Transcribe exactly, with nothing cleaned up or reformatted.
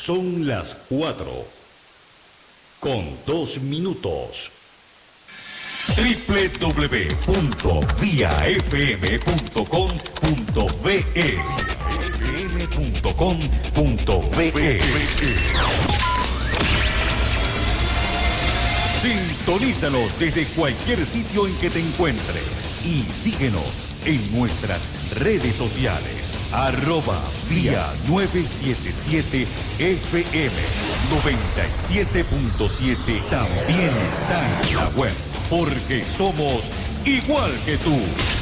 Son las cuatro con dos minutos. doble u doble u doble u punto vía f m punto com punto b e f m punto com punto b e. Sintonízanos desde cualquier sitio en que te encuentres y síguenos en nuestras redes sociales, arroba vía novecientos setenta y siete F M noventa y siete punto siete. También está en la web, porque somos igual que tú.